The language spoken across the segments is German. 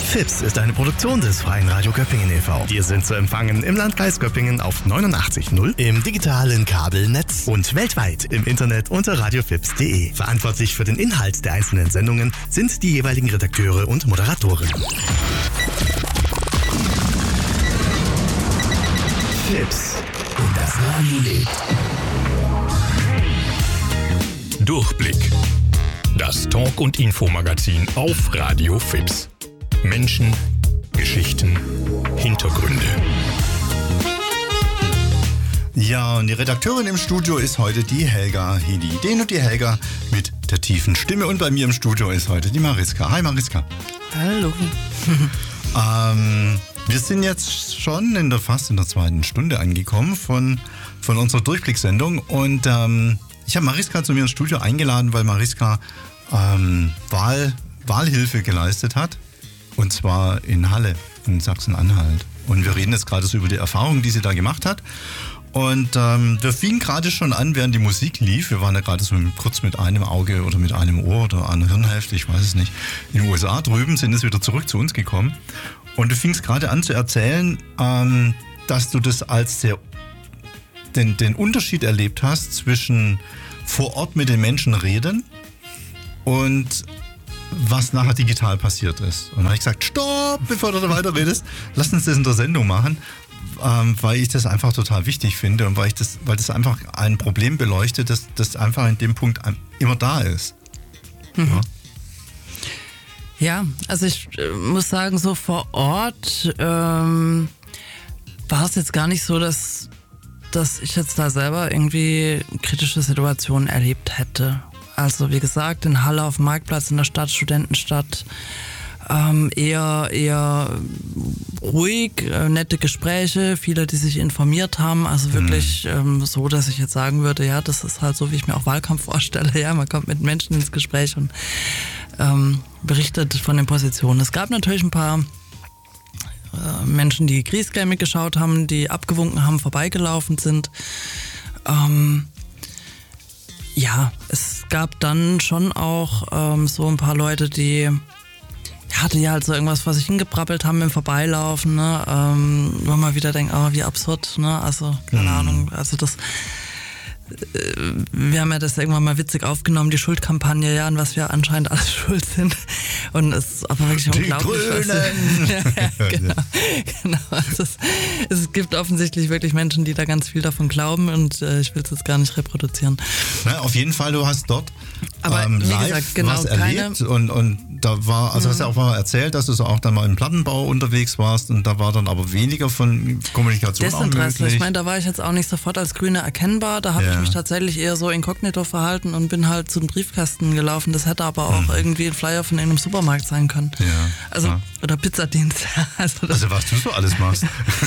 FIPS ist eine Produktion des Freien Radio Göppingen e.V. Wir sind zu empfangen im Landkreis Göppingen auf 89.0, im digitalen Kabelnetz und weltweit im Internet unter radiofips.de. Verantwortlich für den Inhalt der einzelnen Sendungen sind die jeweiligen Redakteure und Moderatoren. FIPS. Und das Radio lebt. Durchblick. Das Talk- und Infomagazin auf Radio FIPS. Menschen, Geschichten, Hintergründe. Ja, und die Redakteurin im Studio ist heute die Helga Hedi. Und die Helga mit der tiefen Stimme. Und bei mir im Studio ist heute die Mariska. Hi Mariska. Hallo. Wir sind jetzt schon fast in der zweiten Stunde angekommen von unserer Durchblicksendung. Und ich habe Mariska zu mir ins Studio eingeladen, weil Mariska Wahlhilfe geleistet hat. Und zwar in Halle, in Sachsen-Anhalt. Und wir reden jetzt gerade so über die Erfahrungen, die sie da gemacht hat. Und wir fingen gerade schon an, während die Musik lief. Wir waren ja gerade so kurz mit einem Auge oder mit einem Ohr oder einer Hirnhälfte, ich weiß es nicht, in den USA drüben, sind jetzt wieder zurück zu uns gekommen. Und du fingst gerade an zu erzählen, dass du das als den Unterschied erlebt hast zwischen vor Ort mit den Menschen reden und was nachher digital passiert ist. Und dann habe ich gesagt, stopp, bevor du da weiter redest, lass uns das in der Sendung machen, weil ich das einfach total wichtig finde und weil das einfach ein Problem beleuchtet, das einfach in dem Punkt immer da ist. Mhm. Ja, also ich muss sagen, so vor Ort war es jetzt gar nicht so, dass ich jetzt da selber irgendwie kritische Situationen erlebt hätte. Also wie gesagt, in Halle auf dem Marktplatz in der Stadt, Studentenstadt, eher ruhig, nette Gespräche, viele, die sich informiert haben, also wirklich so, dass ich jetzt sagen würde, ja, das ist halt so, wie ich mir auch Wahlkampf vorstelle, ja, man kommt mit Menschen ins Gespräch und berichtet von den Positionen. Es gab natürlich ein paar Menschen, die griesgrämig geschaut haben, die abgewunken haben, vorbeigelaufen sind. Ja, es gab dann schon auch so ein paar Leute, die halt so irgendwas vor sich hingebrabbelt haben im Vorbeilaufen, ne? Wo man wieder denkt, oh, wie absurd, ne? Also, keine Ahnung, also das wir haben ja das irgendwann mal witzig aufgenommen, die Schuldkampagne, ja, an was wir anscheinend alles schuld sind. Und es ist aber wirklich unglaublich. Genau. Also es gibt offensichtlich wirklich Menschen, die da ganz viel davon glauben und ich will es jetzt gar nicht reproduzieren. Na, auf jeden Fall, du hast dort aber wie live gesagt, genau, was erlebt und da war, also hast du ja auch mal erzählt, dass du so auch dann mal im Plattenbau unterwegs warst und da war dann aber weniger von Kommunikation auch möglich. Ich meine, da war ich jetzt auch nicht sofort als Grüne erkennbar, da habe ich mich tatsächlich eher so inkognito verhalten und bin halt zum Briefkasten gelaufen. Das hätte aber auch irgendwie ein Flyer von irgendeinem Supermarkt sein können. Ja, also oder Pizzadienst. Also was du so alles machst.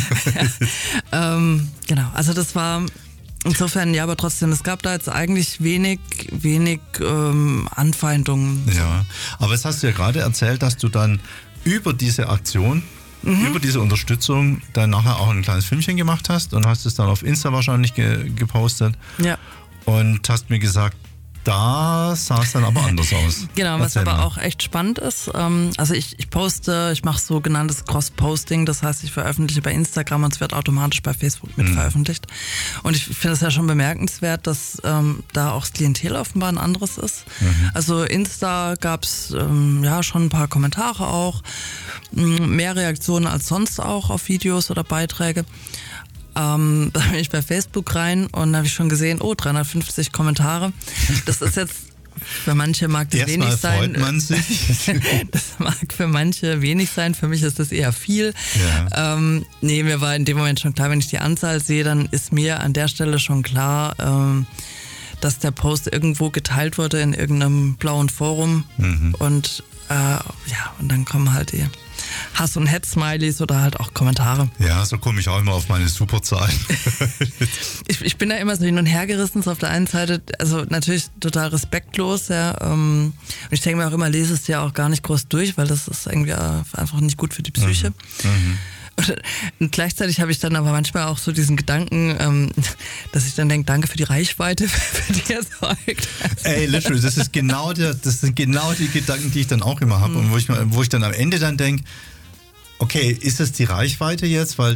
Genau, also das war insofern, ja, aber trotzdem, es gab da jetzt eigentlich wenig Anfeindungen. Ja, aber jetzt hast du ja gerade erzählt, dass du dann über diese Aktion, über diese Unterstützung dann nachher auch ein kleines Filmchen gemacht hast und hast es dann auf Insta wahrscheinlich gepostet. Ja. Und hast mir gesagt, da sah es dann aber anders aus. Genau, was aber auch echt spannend ist. Also ich mache sogenanntes Cross-Posting, das heißt, ich veröffentliche bei Instagram und es wird automatisch bei Facebook mit veröffentlicht. Und ich finde es ja schon bemerkenswert, dass da auch das Klientel offenbar ein anderes ist. Also Insta gab es schon ein paar Kommentare auch, mehr Reaktionen als sonst auch auf Videos oder Beiträge. Da bin ich bei Facebook rein und habe ich schon gesehen, 350 Kommentare. Das ist jetzt, für manche mag das wenig sein. Freut man sich. Das mag für manche wenig sein, für mich ist das eher viel. Ja. Mir war in dem Moment schon klar, wenn ich die Anzahl sehe, dann ist mir an der Stelle schon klar, dass der Post irgendwo geteilt wurde in irgendeinem blauen Forum und dann kommen halt die Hass- und Hetz-Smileys oder halt auch Kommentare. Ja, so komme ich auch immer auf meine Superzahlen. Ich bin da immer so hin und her gerissen, so auf der einen Seite, also natürlich total respektlos, ja, und ich denke mir auch immer, lese es dir auch gar nicht groß durch, weil das ist irgendwie einfach nicht gut für die Psyche. Und gleichzeitig habe ich dann aber manchmal auch so diesen Gedanken, dass ich dann denke, danke für die Reichweite, für die er sorgt. Ey, literally, das sind genau die Gedanken, die ich dann auch immer habe und wo ich dann am Ende dann denke, okay, ist es die Reichweite jetzt, weil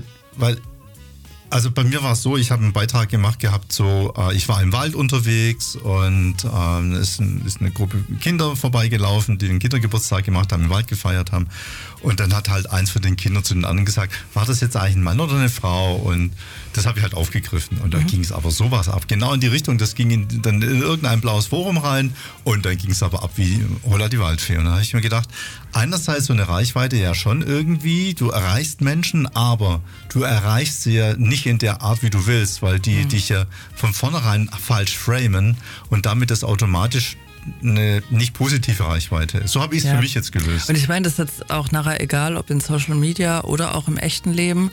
also bei mir war es so, ich habe einen Beitrag gemacht gehabt, so ich war im Wald unterwegs und es ist eine Gruppe Kinder vorbeigelaufen, die den Kindergeburtstag gemacht haben, im Wald gefeiert haben. Und dann hat halt eins von den Kindern zu den anderen gesagt, war das jetzt eigentlich ein Mann oder eine Frau? Und das habe ich halt aufgegriffen. Und da ging es aber sowas ab. Genau in die Richtung, das ging dann in irgendein blaues Forum rein und dann ging es aber ab wie Holla die Waldfee. Und da habe ich mir gedacht, einerseits so eine Reichweite ja schon irgendwie, du erreichst Menschen, aber du erreichst sie ja nicht in der Art, wie du willst, weil die dich ja von vornherein falsch framen und damit das automatisch eine nicht positive Reichweite. So habe ich es für mich jetzt gelöst. Und ich meine, das ist jetzt auch nachher egal, ob in Social Media oder auch im echten Leben.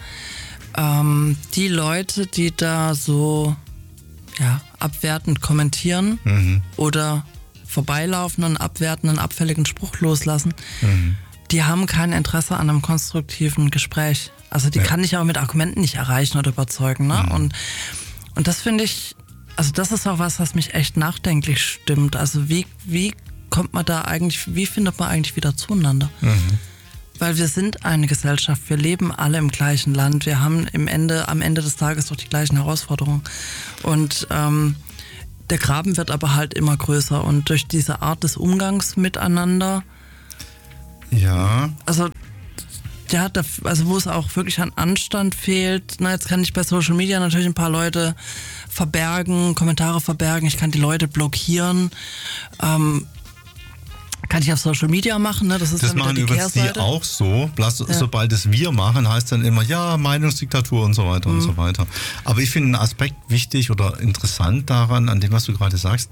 Die Leute, die da so abwertend kommentieren oder vorbeilaufen und abwertenden, abfälligen Spruch loslassen, die haben kein Interesse an einem konstruktiven Gespräch. Also die kann ich auch mit Argumenten nicht erreichen oder überzeugen. Ne? Und das finde ich, also das ist auch was mich echt nachdenklich stimmt. Also wie kommt man da eigentlich, wie findet man eigentlich wieder zueinander? Weil wir sind eine Gesellschaft, wir leben alle im gleichen Land, wir haben am Ende des Tages doch die gleichen Herausforderungen. Und der Graben wird aber halt immer größer und durch diese Art des Umgangs miteinander. Ja. Also wo es auch wirklich an Anstand fehlt. Na, jetzt kann ich bei Social Media natürlich ein paar Leute verbergen, Kommentare verbergen, ich kann die Leute blockieren. Kann ich auf Social Media machen, ne? Das dann machen übrigens die auch so. Sobald es wir machen, heißt dann immer, ja, Meinungsdiktatur und so weiter und so weiter. Aber ich finde einen Aspekt wichtig oder interessant daran, an dem, was du gerade sagst.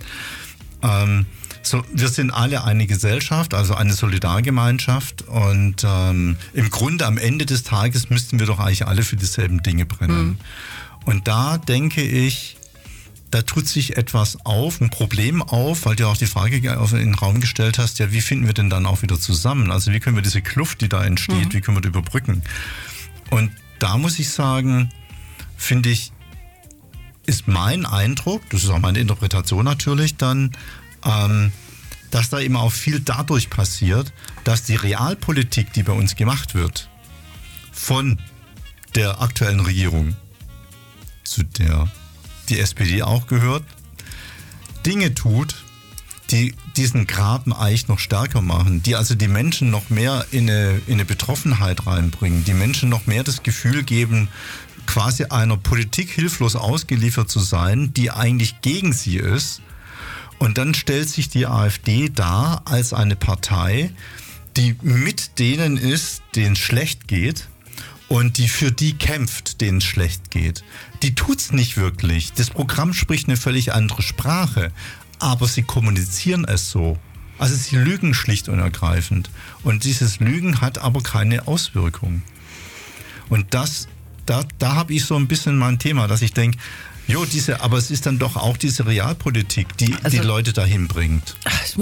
Wir sind alle eine Gesellschaft, also eine Solidargemeinschaft und im Grunde am Ende des Tages müssten wir doch eigentlich alle für dieselben Dinge brennen. Und da denke ich, da tut sich etwas auf, ein Problem auf, weil du auch die Frage in den Raum gestellt hast, ja, wie finden wir denn dann auch wieder zusammen? Also wie können wir diese Kluft, die da entsteht, wie können wir die überbrücken? Und da muss ich sagen, finde ich, ist mein Eindruck, das ist auch meine Interpretation natürlich dann, dass da eben auch viel dadurch passiert, dass die Realpolitik, die bei uns gemacht wird, von der aktuellen Regierung, zu der die SPD auch gehört, Dinge tut, die diesen Graben eigentlich noch stärker machen, die also die Menschen noch mehr in eine Betroffenheit reinbringen, die Menschen noch mehr das Gefühl geben, quasi einer Politik hilflos ausgeliefert zu sein, die eigentlich gegen sie ist. Und dann stellt sich die AfD dar als eine Partei, die mit denen ist, denen es schlecht geht und die für die kämpft, denen es schlecht geht. Die tut's nicht wirklich. Das Programm spricht eine völlig andere Sprache, aber sie kommunizieren es so. Also sie lügen schlicht und ergreifend. Und dieses Lügen hat aber keine Auswirkung. Und da habe ich so ein bisschen mein Thema, dass ich denke, aber es ist dann doch auch diese Realpolitik, die die Leute dahin bringt.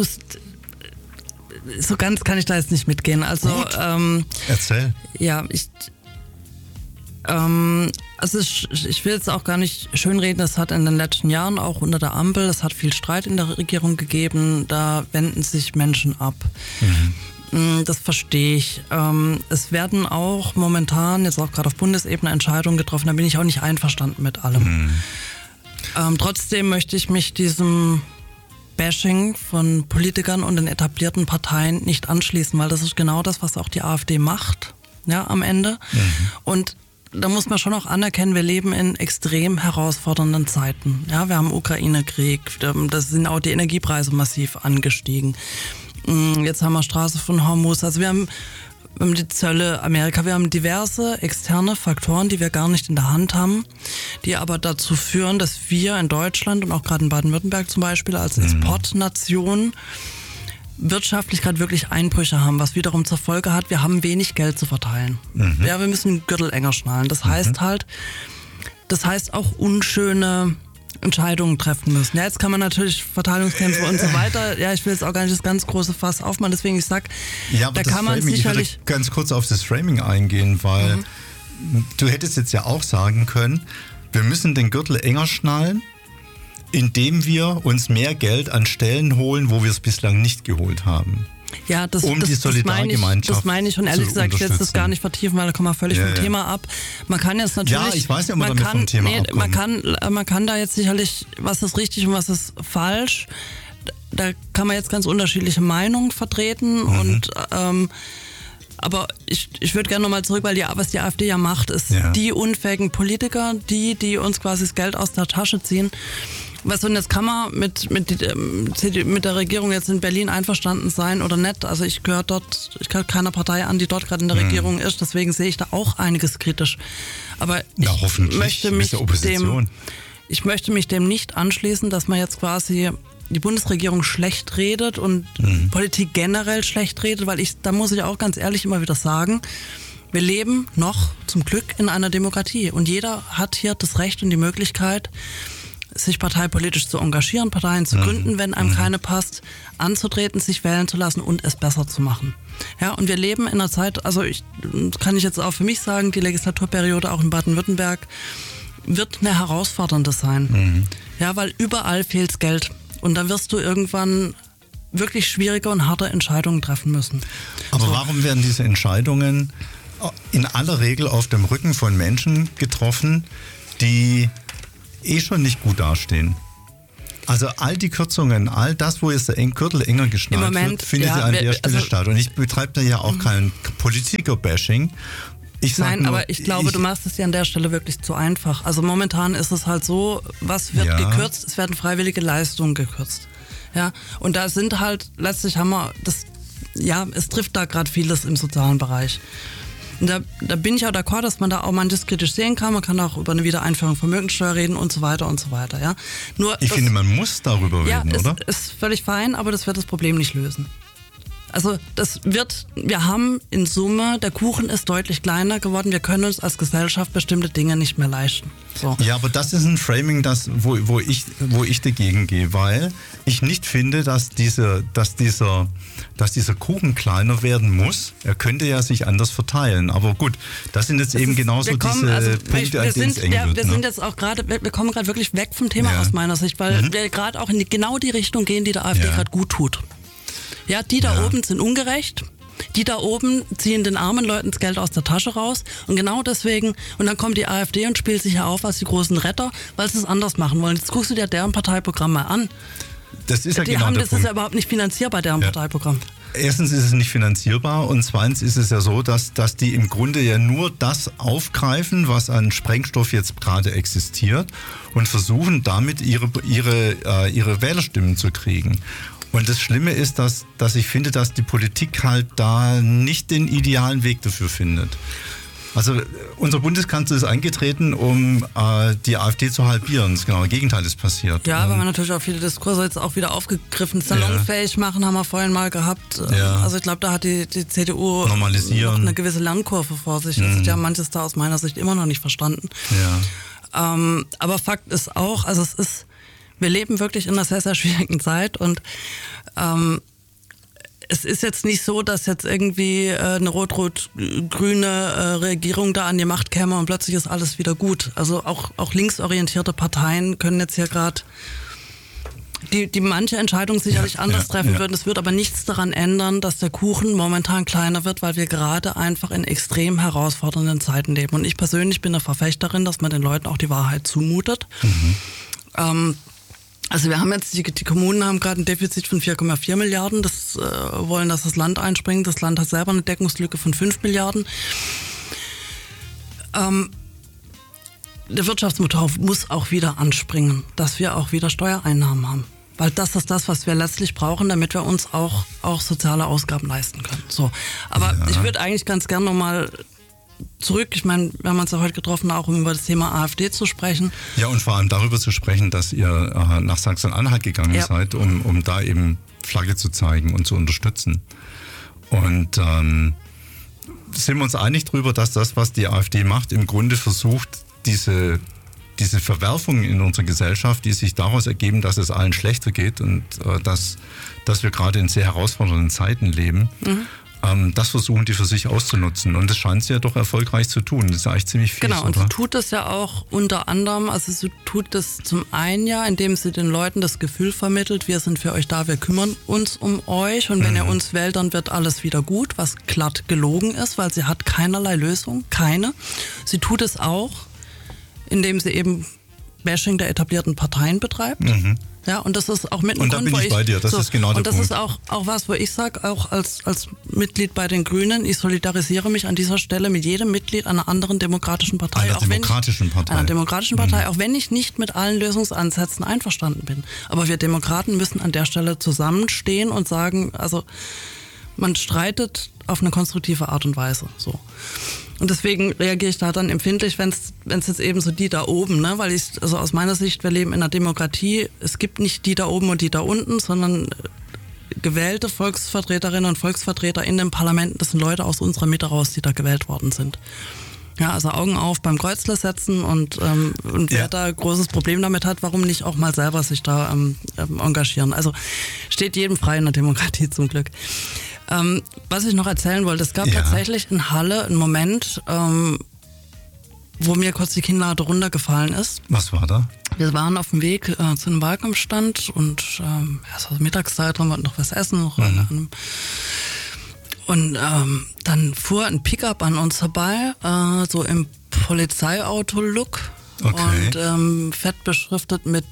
So ganz kann ich da jetzt nicht mitgehen. Also erzähl. Ja, ich will jetzt auch gar nicht schönreden, das hat in den letzten Jahren auch unter der Ampel, es hat viel Streit in der Regierung gegeben, da wenden sich Menschen ab. Das verstehe ich. Es werden auch momentan, jetzt auch gerade auf Bundesebene, Entscheidungen getroffen, da bin ich auch nicht einverstanden mit allem. Trotzdem möchte ich mich diesem Bashing von Politikern und den etablierten Parteien nicht anschließen, weil das ist genau das, was auch die AfD macht, ja, am Ende. Und da muss man schon auch anerkennen, wir leben in extrem herausfordernden Zeiten. Ja, wir haben Ukraine-Krieg, da sind auch die Energiepreise massiv angestiegen. Jetzt haben wir Straße von Hormuz, also wir haben die Zölle Amerika, wir haben diverse externe Faktoren, die wir gar nicht in der Hand haben, die aber dazu führen, dass wir in Deutschland und auch gerade in Baden-Württemberg zum Beispiel als Exportnation wirtschaftlich gerade wirklich Einbrüche haben, was wiederum zur Folge hat, wir haben wenig Geld zu verteilen. Ja, wir müssen den Gürtel enger schnallen. Das heißt auch unschöne Entscheidungen treffen müssen. Ja, jetzt kann man natürlich Verteilungskämpfe und so weiter. Ja, ich will jetzt auch gar nicht das ganz große Fass aufmachen, deswegen ich sag, ja, aber da kann man sicherlich... Ich würde ganz kurz auf das Framing eingehen, weil du hättest jetzt ja auch sagen können, wir müssen den Gürtel enger schnallen, indem wir uns mehr Geld an Stellen holen, wo wir es bislang nicht geholt haben. Ja, die Solidargemeinschaft das meine ich und ehrlich gesagt, ich will das gar nicht vertiefen, weil da kommen wir völlig vom Thema ab. Man kann jetzt natürlich... Ja, ich weiß ja immer damit vom Thema abkommen. Man kann da jetzt sicherlich, was ist richtig und was ist falsch, da kann man jetzt ganz unterschiedliche Meinungen vertreten und aber ich würde gerne nochmal zurück, weil was die AfD ja macht, ist die unfähigen Politiker, die uns quasi das Geld aus der Tasche ziehen. Was und jetzt kann man mit der Regierung jetzt in Berlin einverstanden sein oder nicht. Also ich gehöre keiner Partei an, die dort gerade in der Regierung ist. Deswegen sehe ich da auch einiges kritisch. Aber ich möchte mich dem nicht anschließen, dass man jetzt quasi die Bundesregierung schlecht redet und Politik generell schlecht redet, weil da muss ich auch ganz ehrlich immer wieder sagen, wir leben noch zum Glück in einer Demokratie und jeder hat hier das Recht und die Möglichkeit, sich parteipolitisch zu engagieren, Parteien zu gründen, wenn einem keine passt, anzutreten, sich wählen zu lassen und es besser zu machen. Ja, und wir leben in einer Zeit, kann ich jetzt auch für mich sagen, die Legislaturperiode auch in Baden-Württemberg wird eine herausfordernde sein. Ja, weil überall fehlt Geld und dann wirst du irgendwann wirklich schwierige und harte Entscheidungen treffen müssen. Aber warum werden diese Entscheidungen in aller Regel auf dem Rücken von Menschen getroffen, die schon nicht gut dastehen? Also all die Kürzungen, all das, wo jetzt der Gürtel enger geschnallt wird, findet ja an der Stelle statt. Und ich betreibe da ja auch kein Politiker-Bashing. Nein, aber ich glaube, du machst es ja an der Stelle wirklich zu einfach. Also momentan ist es halt so, was wird gekürzt? Es werden freiwillige Leistungen gekürzt. Ja, und da sind halt, letztlich haben wir das, es trifft da gerade vieles im sozialen Bereich. Und da bin ich auch d'accord, dass man da auch manches kritisch sehen kann. Man kann auch über eine Wiedereinführung Vermögenssteuer reden und so weiter und so weiter. Ja? Ich finde, man muss darüber reden, oder? Ja, ist völlig fein, aber das wird das Problem nicht lösen. Also wir haben in Summe, der Kuchen ist deutlich kleiner geworden. Wir können uns als Gesellschaft bestimmte Dinge nicht mehr leisten. So. Ja, aber das ist ein Framing, wo ich dagegen gehe, weil ich nicht finde, dass dieser Kuchen kleiner werden muss. Er könnte ja sich anders verteilen. Aber gut, das sind jetzt eben genauso diese Punkte, an denen es eng wird. Wir kommen gerade wirklich weg vom Thema aus meiner Sicht, weil wir gerade auch in genau die Richtung gehen, die der AfD gerade gut tut. Ja, die da oben sind ungerecht. Die da oben ziehen den armen Leuten das Geld aus der Tasche raus. Und genau deswegen, und dann kommt die AfD und spielt sich ja auf als die großen Retter, weil sie es anders machen wollen. Jetzt guckst du dir deren Parteiprogramm mal an. Das ist ja genau der Punkt. Das ist ja überhaupt nicht finanzierbar, deren Parteiprogramm. Erstens ist es nicht finanzierbar und zweitens ist es ja so, dass die im Grunde ja nur das aufgreifen, was an Sprengstoff jetzt gerade existiert und versuchen damit ihre Wählerstimmen zu kriegen. Und das Schlimme ist, dass ich finde, dass die Politik halt da nicht den idealen Weg dafür findet. Also unser Bundeskanzler ist eingetreten, um die AfD zu halbieren. Das genaue Gegenteil ist passiert. Ja, weil man natürlich auch viele Diskurse jetzt auch wieder aufgegriffen. Salonfähig machen haben wir vorhin mal gehabt. Ja. Also ich glaube, da hat die CDU noch eine gewisse Lernkurve vor sich. Das hat ja manches da aus meiner Sicht immer noch nicht verstanden. Ja. Aber Fakt ist auch, also wir leben wirklich in einer sehr, sehr schwierigen Zeit und es ist jetzt nicht so, dass jetzt irgendwie eine rot-rot-grüne Regierung da an die Macht käme und plötzlich ist alles wieder gut. Also auch linksorientierte Parteien können jetzt hier gerade die manche Entscheidungen sicherlich anders treffen würden. Es wird aber nichts daran ändern, dass der Kuchen momentan kleiner wird, weil wir gerade einfach in extrem herausfordernden Zeiten leben. Und ich persönlich bin eine Verfechterin, dass man den Leuten auch die Wahrheit zumutet. Also wir haben jetzt, die Kommunen haben gerade ein Defizit von 4,4 Milliarden, das wollen, dass das Land einspringt. Das Land hat selber eine Deckungslücke von 5 Milliarden. Der Wirtschaftsmotor muss auch wieder anspringen, dass wir auch wieder Steuereinnahmen haben. Weil das ist das, was wir letztlich brauchen, damit wir uns auch soziale Ausgaben leisten können. So. Aber ich würde eigentlich ganz gern nochmal zurück. Ich meine, wir haben uns ja heute getroffen, auch um über das Thema AfD zu sprechen. Ja, und vor allem darüber zu sprechen, dass ihr nach Sachsen-Anhalt gegangen seid, um da eben Flagge zu zeigen und zu unterstützen. Und sind wir uns einig darüber, dass das, was die AfD macht, im Grunde versucht, diese Verwerfungen in unserer Gesellschaft, die sich daraus ergeben, dass es allen schlechter geht und dass wir gerade in sehr herausfordernden Zeiten leben, das versuchen die für sich auszunutzen. Und das scheint sie ja doch erfolgreich zu tun. Das ist ja eigentlich ziemlich fies, Genau, und oder? sie tut das ja auch unter anderem, also sie tut das zum einen ja, indem sie den Leuten das Gefühl vermittelt, wir sind für euch da, wir kümmern uns um euch und wenn ihr uns wählt, dann wird alles wieder gut, was glatt gelogen ist, weil sie hat keinerlei Lösung, keine. Sie tut es auch, indem sie eben Bashing der etablierten Parteien betreibt. Ja, und das ist auch mit einem Und da Grund, bin ich bei dir, das ist genau der und das Punkt. ist auch was, wo ich sage, auch als Mitglied bei den Grünen, ich solidarisiere mich an dieser Stelle mit jedem Mitglied einer anderen demokratischen Partei. Einer demokratischen Partei. Einer demokratischen Partei, auch wenn ich nicht mit allen Lösungsansätzen einverstanden bin. Aber wir Demokraten müssen an der Stelle zusammenstehen und sagen, also man streitet auf eine konstruktive Art und Weise. So. Und deswegen reagiere ich da dann empfindlich, wenn es jetzt eben so die da oben, ne, weil also aus meiner Sicht, wir leben in einer Demokratie, es gibt nicht die da oben und die da unten, sondern gewählte Volksvertreterinnen und Volksvertreter in den Parlamenten, das sind Leute aus unserer Mitte raus, die da gewählt worden sind. Ja, also Augen auf beim Kreuzle setzen und wer da großes Problem damit hat, warum nicht auch mal selber sich da engagieren. Also steht jedem frei in der Demokratie zum Glück. Was ich noch erzählen wollte, es gab tatsächlich in Halle einen Moment, wo mir kurz die Kinnlade runtergefallen ist. Was war da? Wir waren auf dem Weg zu einem Wahlkampfstand und es war Mittagszeit, haben wir noch was essen. Und dann fuhr ein Pickup an uns vorbei, so im Polizeiauto-Look. Okay. Und fett beschriftet mit,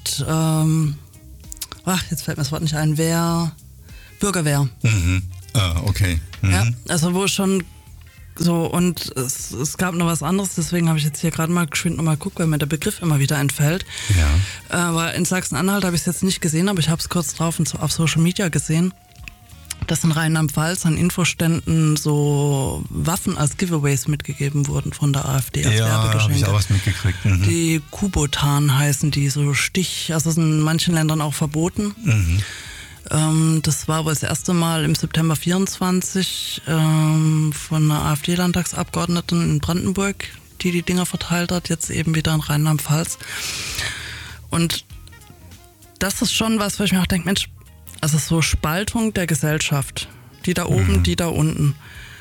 jetzt fällt mir das Wort nicht ein, Bürgerwehr. Okay. Ja, also wo schon so, und es gab noch was anderes, deswegen habe ich jetzt hier gerade mal geschwind nochmal geguckt, weil mir der Begriff immer wieder entfällt. Ja. Aber in Sachsen-Anhalt habe ich es jetzt nicht gesehen, aber ich habe es kurz drauf auf Social Media gesehen, dass in Rheinland-Pfalz an Infoständen so Waffen als Giveaways mitgegeben wurden von der AfD als Werbegeschenke. Ja, habe ich auch was mitgekriegt. Die Kubotan heißen die, so also sind in manchen Ländern auch verboten. Das war wohl das erste Mal im September 24 von einer AfD-Landtagsabgeordneten in Brandenburg, die Dinger verteilt hat, jetzt eben wieder in Rheinland-Pfalz. Und das ist schon was, wo ich mir auch denke, Mensch, also so Spaltung der Gesellschaft, die da oben, die da unten,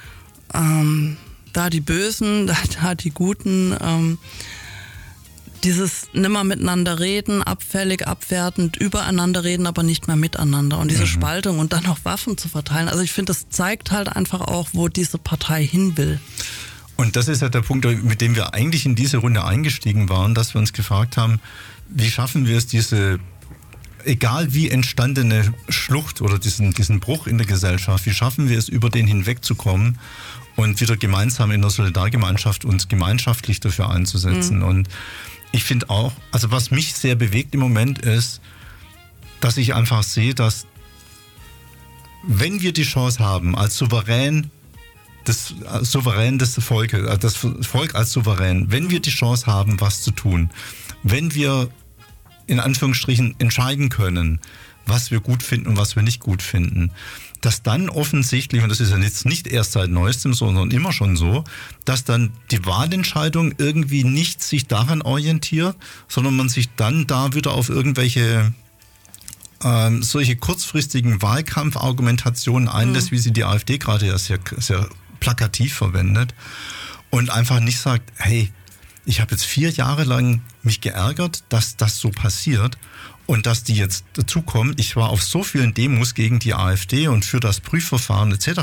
da die Bösen, da die Guten, dieses nimmer miteinander reden, abfällig, abwertend, übereinander reden, aber nicht mehr miteinander. Und diese Spaltung und dann noch Waffen zu verteilen. Also ich finde, das zeigt halt einfach auch, wo diese Partei hin will. Und das ist ja der Punkt, mit dem wir eigentlich in diese Runde eingestiegen waren, dass wir uns gefragt haben, wie schaffen wir es, diese, egal wie entstandene Schlucht oder diesen Bruch in der Gesellschaft, wie schaffen wir es, über den hinwegzukommen und wieder gemeinsam in der Solidargemeinschaft uns gemeinschaftlich dafür einzusetzen. Und ich finde auch, also was mich sehr bewegt im Moment ist, dass ich einfach sehe, dass wenn wir die Chance haben, als Souverän des Volkes, das Volk als Souverän, wenn wir die Chance haben, was zu tun, wenn wir in Anführungsstrichen entscheiden können, was wir gut finden und was wir nicht gut finden, dass dann offensichtlich, und das ist ja jetzt nicht erst seit Neuestem so, sondern immer schon so, dass dann die Wahlentscheidung irgendwie nicht sich daran orientiert, sondern man sich dann da wieder auf irgendwelche solche kurzfristigen Wahlkampfargumentationen einlässt, wie sie die AfD gerade ja sehr, sehr plakativ verwendet und einfach nicht sagt, hey, ich habe jetzt 4 Jahre lang mich geärgert, dass das so passiert und dass die jetzt dazukommen. Ich war auf so vielen Demos gegen die AfD und für das Prüfverfahren etc.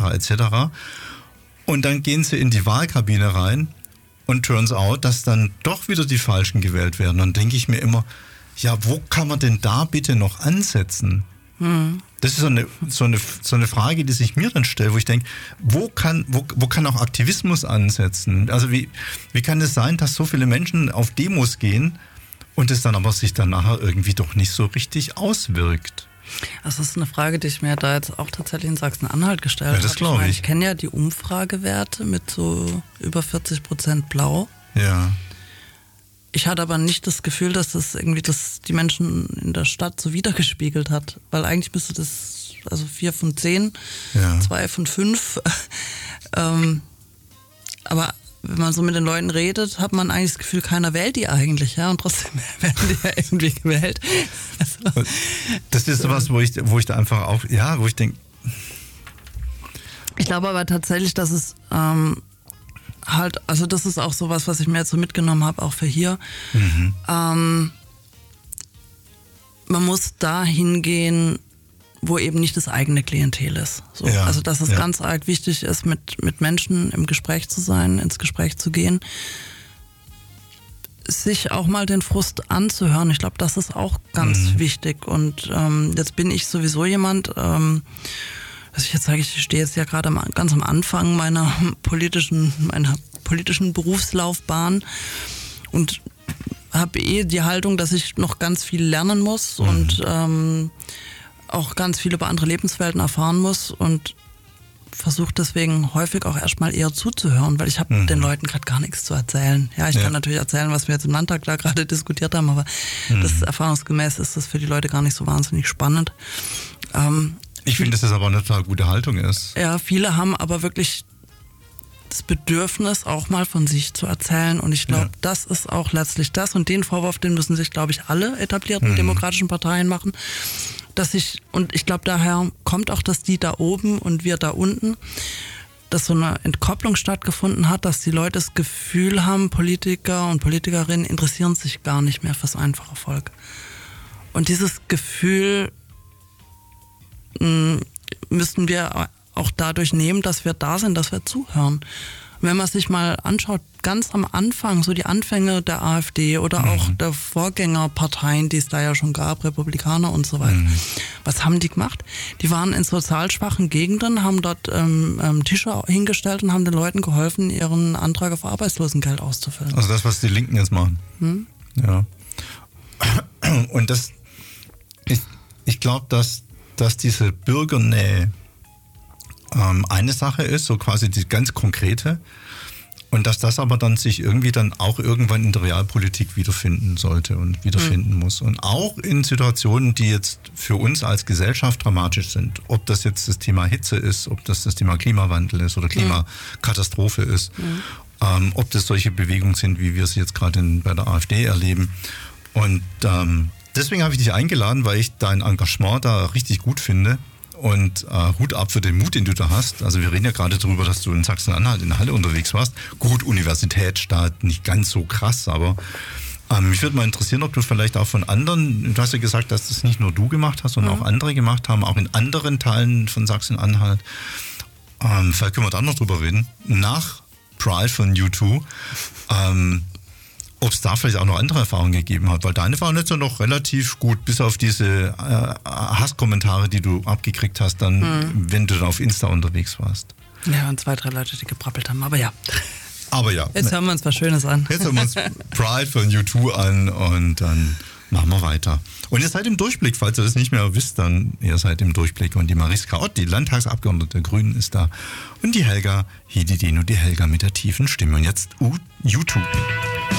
Und dann gehen sie in die Wahlkabine rein und turns out, dass dann doch wieder die Falschen gewählt werden. Dann denke ich mir immer, ja, wo kann man denn da bitte noch ansetzen? Das ist so eine Frage, die sich mir dann stellt, wo ich denke, wo kann auch Aktivismus ansetzen? Also wie kann es sein, dass so viele Menschen auf Demos gehen und es dann aber sich dann nachher irgendwie doch nicht so richtig auswirkt? Also das ist eine Frage, die ich mir da jetzt auch tatsächlich in Sachsen-Anhalt gestellt habe. Ja, das glaube ich. Ich kenne ja die Umfragewerte mit so über 40% blau. Ja. Ich hatte aber nicht das Gefühl, dass das irgendwie die Menschen in der Stadt so wiedergespiegelt hat. Weil eigentlich müsste das, also 4 von 10, 2 von 5. Aber wenn man so mit den Leuten redet, hat man eigentlich das Gefühl, keiner wählt die eigentlich, ja, und trotzdem werden die ja irgendwie gewählt. Also, das ist sowas, wo ich da einfach auch, ja, wo ich denke, Ich glaube aber tatsächlich, dass es also das ist auch sowas, was ich mir jetzt so mitgenommen habe, auch für hier. Man muss da hingehen, wo eben nicht das eigene Klientel ist. So. Ja, also dass es ganz arg wichtig ist, mit Menschen im Gespräch zu sein, ins Gespräch zu gehen, sich auch mal den Frust anzuhören. Ich glaube, das ist auch ganz wichtig. Und jetzt bin ich sowieso jemand, also ich jetzt sage, ich stehe jetzt ja gerade ganz am Anfang meiner politischen Berufslaufbahn und habe die Haltung, dass ich noch ganz viel lernen muss und auch ganz viel über andere Lebenswelten erfahren muss und versuche deswegen häufig auch erstmal eher zuzuhören, weil ich habe den Leuten gerade gar nichts zu erzählen. Ja, ich kann natürlich erzählen, was wir jetzt im Landtag da gerade diskutiert haben, aber das erfahrungsgemäß ist das für die Leute gar nicht so wahnsinnig spannend. Ich finde, dass das aber eine total gute Haltung ist. Ja, viele haben aber wirklich das Bedürfnis, auch mal von sich zu erzählen. Und ich glaube, das ist auch letztlich das. Und den Vorwurf, den müssen sich, glaube ich, alle etablierten demokratischen Parteien machen. Und ich glaube, daher kommt auch, dass die da oben und wir da unten, dass so eine Entkopplung stattgefunden hat, dass die Leute das Gefühl haben, Politiker und Politikerinnen interessieren sich gar nicht mehr fürs einfache Volk. Und dieses Gefühl müssten wir auch dadurch nehmen, dass wir da sind, dass wir zuhören. Wenn man sich mal anschaut, ganz am Anfang, so die Anfänge der AfD oder auch der Vorgängerparteien, die es da ja schon gab, Republikaner und so weiter. Was haben die gemacht? Die waren in sozial schwachen Gegenden, haben dort Tische hingestellt und haben den Leuten geholfen, ihren Antrag auf Arbeitslosengeld auszufüllen. Also das, was die Linken jetzt machen. Ja. Und das, ich glaube, dass diese Bürgernähe eine Sache ist, so quasi die ganz konkrete, und dass das aber dann sich irgendwie dann auch irgendwann in der Realpolitik wiederfinden sollte und wiederfinden muss. Und auch in Situationen, die jetzt für uns als Gesellschaft dramatisch sind, ob das jetzt das Thema Hitze ist, ob das Thema Klimawandel ist oder Klimakatastrophe ist, ob das solche Bewegungen sind, wie wir sie jetzt gerade bei der AfD erleben. Und deswegen habe ich dich eingeladen, weil ich dein Engagement da richtig gut finde. Und Hut ab für den Mut, den du da hast. Also wir reden ja gerade darüber, dass du in Sachsen-Anhalt in Halle unterwegs warst. Gut, Universitätsstadt, nicht ganz so krass, aber mich würde mal interessieren, ob du vielleicht auch von anderen, du hast ja gesagt, dass das nicht nur du gemacht hast, sondern auch andere gemacht haben, auch in anderen Teilen von Sachsen-Anhalt. Vielleicht können wir da noch drüber reden. Nach Pride von U2, ob es da vielleicht auch noch andere Erfahrungen gegeben hat, weil deine waren jetzt ja noch relativ gut, bis auf diese Hasskommentare, die du abgekriegt hast, dann, wenn du dann auf Insta unterwegs warst. Ja, und 2, 3 Leute, die geprappelt haben, aber ja. Jetzt hören wir uns was Schönes an. Jetzt hören wir uns Pride von U2 an und dann machen wir weiter. Und ihr seid im Durchblick, falls ihr das nicht mehr wisst, dann ihr seid im Durchblick. Und die Mariska Ott, die Landtagsabgeordnete der Grünen, ist da. Und die Helga Hididino, die Helga mit der tiefen Stimme. Und jetzt U2.